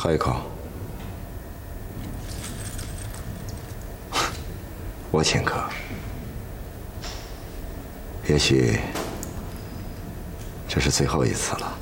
喝一口。我请客。也许这是最后一次了。